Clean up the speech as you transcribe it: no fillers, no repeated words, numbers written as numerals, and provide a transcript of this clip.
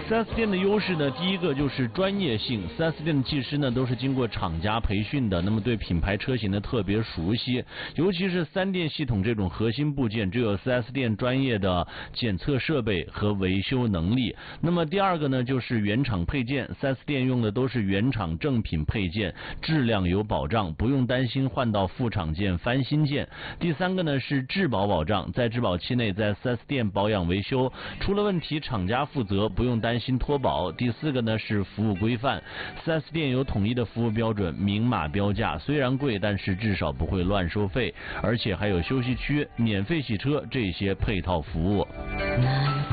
4S 店的优势呢，第一个就是专业性，4S 店的技师呢都是经过厂家培训的，那么对品牌车型呢特别熟悉，尤其是3电系统这种核心部件，只有4S 店专业的检测设备和维修能力。那么第二个呢就是原厂配件，4S 店用的都是原厂正品配件，质量有保障，不用担心换到副厂件翻新件。第三个呢是质保保障，在质保期内在4S 店保养维修出了问题厂家负责，不用担心脱保。第四个呢是服务规范，4S 店有统一的服务标准，明码标价，虽然贵，但是至少不会乱收费，而且还有休息区、免费洗车这些配套服务。